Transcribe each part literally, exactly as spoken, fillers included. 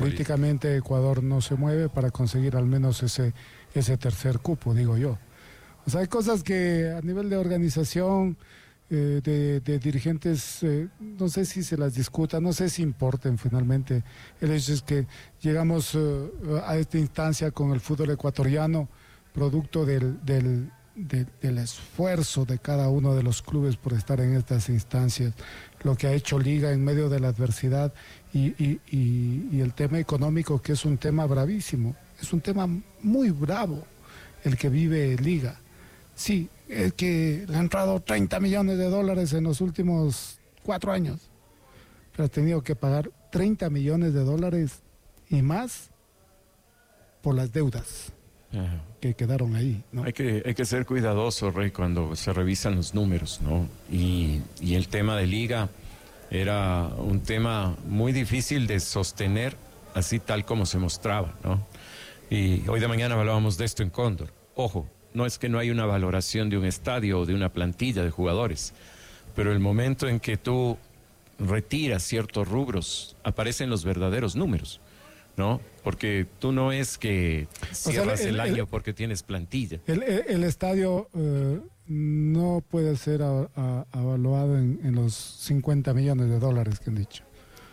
políticamente Ecuador no se mueve para conseguir al menos ese, ese tercer cupo, digo yo. O sea, hay cosas que a nivel de organización, eh, de, de dirigentes, eh, no sé si se las discuta, no sé si importen finalmente. El hecho es que llegamos eh, a esta instancia con el fútbol ecuatoriano, producto del, del, de, del esfuerzo de cada uno de los clubes por estar en estas instancias, lo que ha hecho Liga en medio de la adversidad y, y, y, y el tema económico, que es un tema bravísimo, es un tema muy bravo el que vive Liga. Sí, es que le han entrado treinta millones de dólares en los últimos cuatro años, pero ha tenido que pagar treinta millones de dólares y más por las deudas Ajá. que quedaron ahí, ¿no? Hay que, hay que ser cuidadoso, Rey, cuando se revisan los números, ¿no? Y, y el tema de Liga era un tema muy difícil de sostener, así tal como se mostraba, ¿no? Y hoy de mañana hablábamos de esto en Cóndor. Ojo, no es que no hay una valoración de un estadio o de una plantilla de jugadores, pero el momento en que tú retiras ciertos rubros, aparecen los verdaderos números, ¿no? Porque tú no es que cierras o sea, el, el, el año porque tienes plantilla. El, el, el estadio eh, no puede ser a, a, avaluado en, en los cincuenta millones de dólares que han dicho.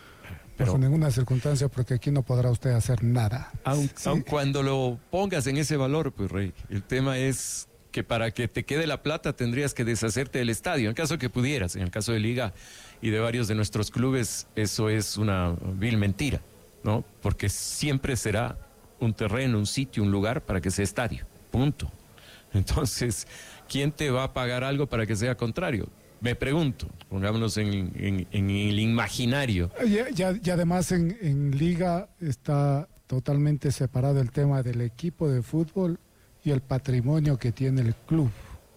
Pero en ninguna circunstancia, porque aquí no podrá usted hacer nada. Aun, sí. aun cuando lo pongas en ese valor, pues, Rey, el tema es que para que te quede la plata tendrías que deshacerte del estadio, en caso que pudieras. En el caso de Liga y de varios de nuestros clubes, eso es una vil mentira, ¿no? Porque siempre será un terreno, un sitio, un lugar para que sea estadio, punto. Entonces, ¿quién te va a pagar algo para que sea contrario? Me pregunto, pongámonos en, en, en el imaginario. Y, ya, y además en, en Liga está totalmente separado el tema del equipo de fútbol y el patrimonio que tiene el club.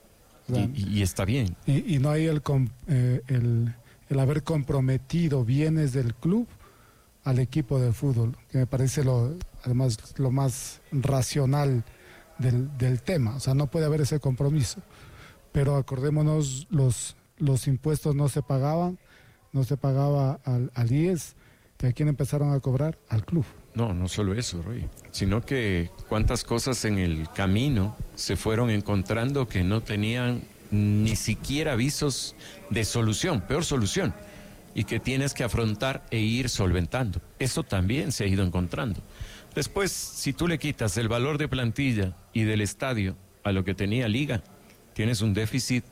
O sea, y, y está bien. Y, y no hay el, eh, el, el haber comprometido bienes del club al equipo de fútbol, que me parece lo, además lo más racional del, del tema. O sea, no puede haber ese compromiso. Pero acordémonos, los... los impuestos no se pagaban, no se pagaba al, al I E S, ¿y a quién empezaron a cobrar? Al club. No, no solo eso, Roy, sino que cuántas cosas en el camino se fueron encontrando que no tenían ni siquiera avisos de solución, peor solución, y que tienes que afrontar e ir solventando. Eso también se ha ido encontrando. Después, si tú le quitas el valor de plantilla y del estadio a lo que tenía Liga, tienes un déficit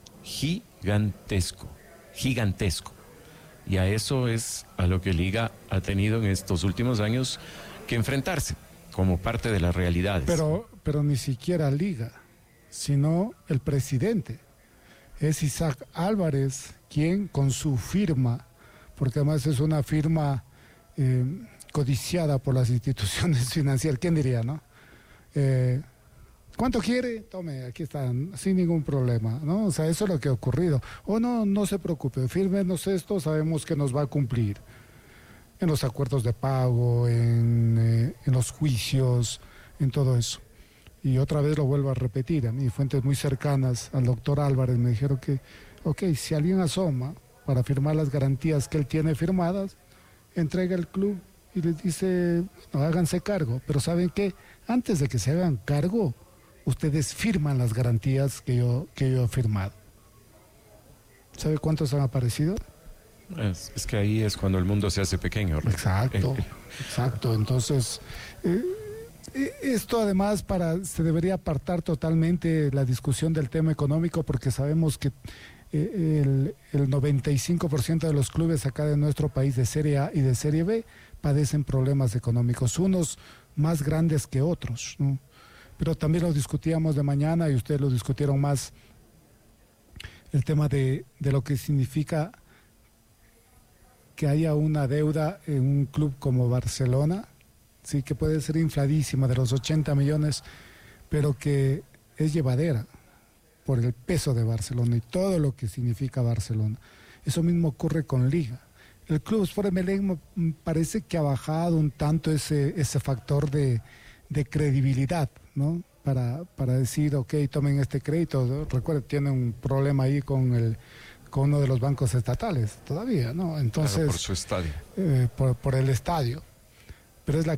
gigantesco, gigantesco. Y a eso es a lo que Liga ha tenido en estos últimos años que enfrentarse como parte de las realidades. Pero, pero ni siquiera Liga, sino el presidente. Es Isaac Álvarez quien con su firma, porque además es una firma eh, codiciada por las instituciones financieras, ¿quién diría, no? Eh, ¿Cuánto quiere? Tome, aquí están, sin ningún problema, ¿no? O sea, eso es lo que ha ocurrido. O oh, no, no se preocupe, fírmenos esto, sabemos que nos va a cumplir. En los acuerdos de pago, en, eh, en los juicios, en todo eso. Y otra vez lo vuelvo a repetir, a mí fuentes muy cercanas al doctor Álvarez me dijeron que, ok, si alguien asoma para firmar las garantías que él tiene firmadas, entrega el club y les dice, no, háganse cargo. Pero ¿saben qué? Antes de que se hagan cargo, ustedes firman las garantías que yo, que yo he firmado. ¿Sabe cuántos han aparecido? Es, es que ahí es cuando el mundo se hace pequeño. ¿No? Exacto, eh, exacto. Entonces, eh, esto además para se debería apartar totalmente la discusión del tema económico, porque sabemos que eh, el, el noventa y cinco por ciento de los clubes acá de nuestro país de Serie A y de Serie B padecen problemas económicos, unos más grandes que otros, ¿no? Pero también lo discutíamos de mañana y ustedes lo discutieron más, el tema de, de lo que significa que haya una deuda en un club como Barcelona, sí, que puede ser infladísima de los ochenta millones, pero que es llevadera por el peso de Barcelona y todo lo que significa Barcelona. Eso mismo ocurre con Liga. El Club Sport Emelec parece que ha bajado un tanto ese, ese factor de, de credibilidad, ¿no? Para, para decir, ok, tomen este crédito. Recuerden, tiene un problema ahí con el con uno de los bancos estatales todavía, ¿no? Entonces, claro, por su estadio. Eh, por, por el estadio. pero es la